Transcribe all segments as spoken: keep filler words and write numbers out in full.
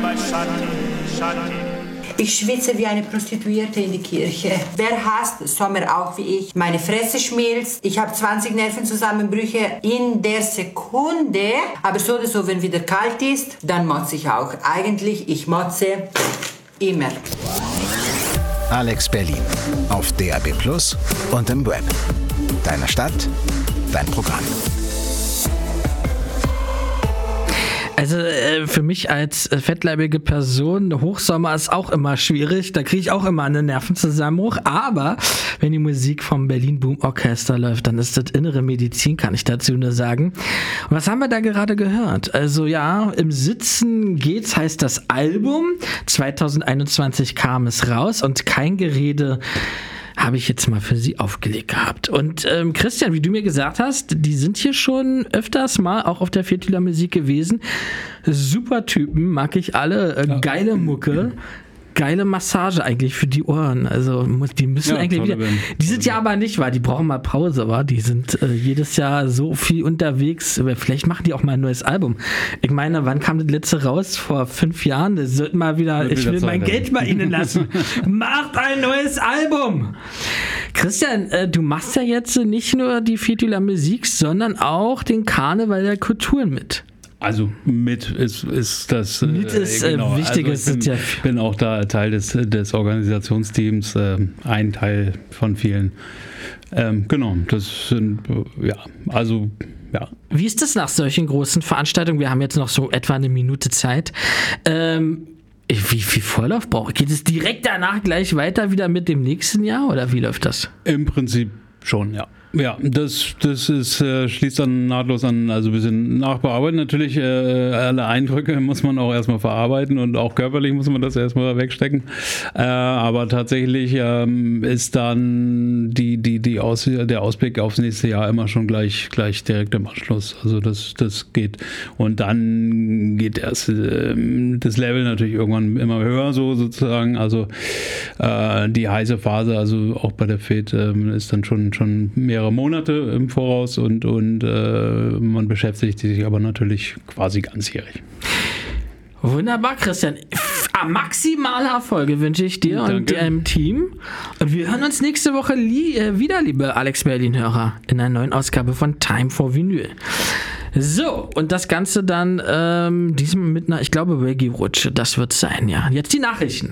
Ich schwitze wie eine Prostituierte in die Kirche. Wer hasst Sommer auch wie ich? Meine Fresse schmilzt. Ich habe zwanzig Nervenzusammenbrüche in der Sekunde. Aber so oder so, wenn wieder kalt ist, dann motze ich auch. Eigentlich, ich motze immer. Alex Berlin auf D A B Plus und im Web. Deine Stadt, dein Programm. Also äh, für mich als äh, fettleibige Person, Hochsommer ist auch immer schwierig, da kriege ich auch immer einen Nervenzusammenbruch, aber wenn die Musik vom Berlin Boom Orchester läuft, dann ist das innere Medizin, kann ich dazu nur sagen. Und was haben wir da gerade gehört? Also ja, im Sitzen geht's, heißt das Album, zwanzig einundzwanzig kam es raus und kein Gerede habe ich jetzt mal für Sie aufgelegt gehabt. Und ähm, Christian, wie du mir gesagt hast, die sind hier schon öfters mal auch auf der Viertüler Musik gewesen. Super Typen, mag ich alle. Äh, ja. Geile Mucke. Geile Massage eigentlich für die Ohren. Also die müssen ja, eigentlich wieder. Band. Dieses Jahr aber nicht, weil die brauchen mal Pause, war. Die sind äh, jedes Jahr so viel unterwegs. Vielleicht machen die auch mal ein neues Album. Ich meine, wann kam das letzte raus? Vor fünf Jahren. Das wird mal wieder. Wird ich wieder will Zeit mein haben. Geld bei ihnen lassen. Macht ein neues Album. Christian, äh, du machst ja jetzt nicht nur die Viertüler Musik, sondern auch den Karneval der Kulturen mit. Also mit ist, ist das mit ist äh, genau. wichtig. Also ich bin, ja bin auch da Teil des, des Organisationsteams, äh, ein Teil von vielen. Ähm, genau, das sind, ja, also, ja. Wie ist das nach solchen großen Veranstaltungen? Wir haben jetzt noch so etwa eine Minute Zeit. Ähm, wie viel Vorlauf brauche ich? Geht es direkt danach gleich weiter wieder mit dem nächsten Jahr oder wie läuft das? Im Prinzip schon, ja. Ja, das, das ist, äh, schließt dann nahtlos an, also ein bisschen nachbearbeiten. Natürlich, äh, alle Eindrücke muss man auch erstmal verarbeiten und auch körperlich muss man das erstmal wegstecken. Äh, aber tatsächlich ähm, ist dann die, die, die Aus, der Ausblick aufs nächste Jahr immer schon gleich, gleich direkt im Anschluss. Also das, das geht. Und dann geht erst äh, das Level natürlich irgendwann immer höher, so sozusagen. Also äh, die heiße Phase, also auch bei der F E D, äh, ist dann schon, schon mehrere Monate im Voraus und, und äh, man beschäftigt sich aber natürlich quasi ganzjährig. Wunderbar, Christian. Maximale Erfolge wünsche ich dir Danke. Und deinem Team. Und wir hören uns nächste Woche li- äh, wieder, liebe Alex Berlin-Hörer, in einer neuen Ausgabe von Time for Vinyl. So, und das Ganze dann ähm, diesem mit einer, ich glaube, Reggae-Rutsche, das wird sein, ja. Jetzt die Nachrichten.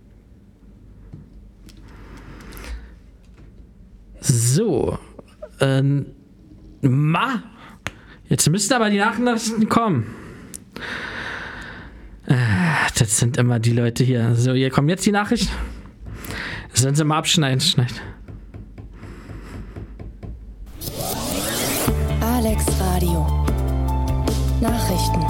So, ähm, ma, jetzt müssten aber die Nachrichten kommen. Äh, das sind immer die Leute hier. So, hier kommen jetzt die Nachrichten. Sollen sie mal abschneiden? Schneiden. Alex Radio. Nachrichten.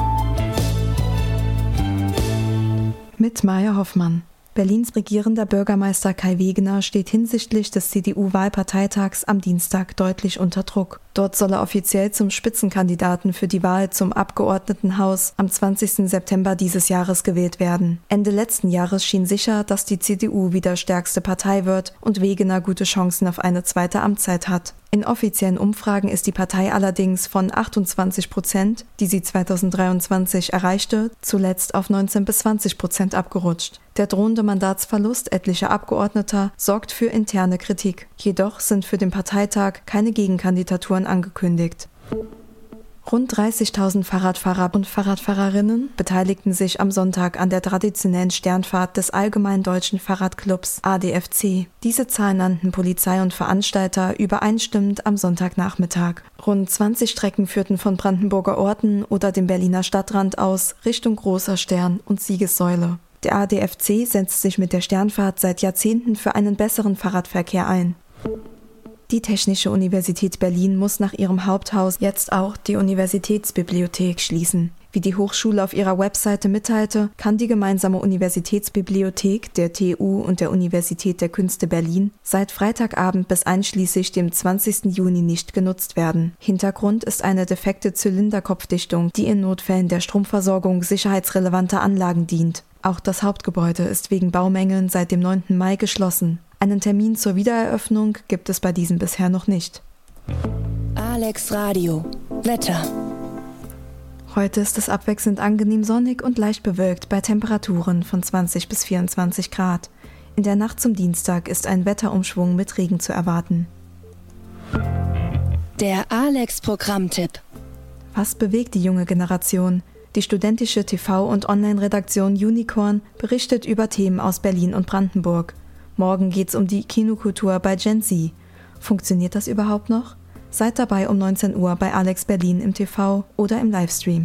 Mit Maya Hoffmann. Berlins regierender Bürgermeister Kai Wegener steht hinsichtlich des C D U-Wahlparteitags am Dienstag deutlich unter Druck. Dort soll er offiziell zum Spitzenkandidaten für die Wahl zum Abgeordnetenhaus am zwanzigsten September dieses Jahres gewählt werden. Ende letzten Jahres schien sicher, dass die C D U wieder stärkste Partei wird und Wegener gute Chancen auf eine zweite Amtszeit hat. In offiziellen Umfragen ist die Partei allerdings von achtundzwanzig Prozent, die sie zweitausenddreiundzwanzig erreichte, zuletzt auf neunzehn bis zwanzig Prozent abgerutscht. Der drohende Mandatsverlust etlicher Abgeordneter sorgt für interne Kritik. Jedoch sind für den Parteitag keine Gegenkandidaturen angekündigt. Rund dreißigtausend Fahrradfahrer und Fahrradfahrerinnen beteiligten sich am Sonntag an der traditionellen Sternfahrt des Allgemeinen Deutschen Fahrradclubs A D F C. Diese Zahl nannten Polizei und Veranstalter übereinstimmend am Sonntagnachmittag. Rund zwanzig Strecken führten von Brandenburger Orten oder dem Berliner Stadtrand aus Richtung Großer Stern und Siegessäule. Der A D F C setzt sich mit der Sternfahrt seit Jahrzehnten für einen besseren Fahrradverkehr ein. Die Technische Universität Berlin muss nach ihrem Haupthaus jetzt auch die Universitätsbibliothek schließen. Wie die Hochschule auf ihrer Webseite mitteilte, kann die gemeinsame Universitätsbibliothek der T U und der Universität der Künste Berlin seit Freitagabend bis einschließlich dem zwanzigsten Juni nicht genutzt werden. Hintergrund ist eine defekte Zylinderkopfdichtung, die in Notfällen der Stromversorgung sicherheitsrelevanter Anlagen dient. Auch das Hauptgebäude ist wegen Baumängeln seit dem neunten Mai geschlossen. Einen Termin zur Wiedereröffnung gibt es bei diesem bisher noch nicht. Alex Radio. Wetter. Heute ist es abwechselnd angenehm sonnig und leicht bewölkt bei Temperaturen von zwanzig bis vierundzwanzig Grad. In der Nacht zum Dienstag ist ein Wetterumschwung mit Regen zu erwarten. Der Alex-Programmtipp. Was bewegt die junge Generation? Die studentische T V- und Online-Redaktion Unicorn berichtet über Themen aus Berlin und Brandenburg. Morgen geht's um die Kinokultur bei Gen Z. Funktioniert das überhaupt noch? Seid dabei um neunzehn Uhr bei Alex Berlin im T V oder im Livestream.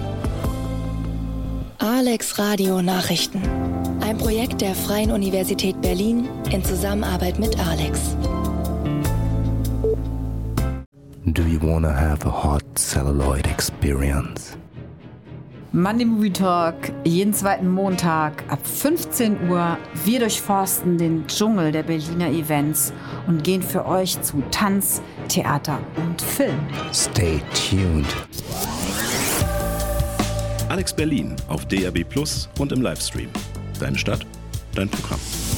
Alex Radio Nachrichten. Ein Projekt der Freien Universität Berlin in Zusammenarbeit mit Alex. Do you wanna have a hot celluloid experience? Monday Movie Talk, jeden zweiten Montag ab fünfzehn Uhr. Wir durchforsten den Dschungel der Berliner Events und gehen für euch zu Tanz, Theater und Film. Stay tuned. Alex Berlin auf D A B Plus und im Livestream. Deine Stadt, dein Programm.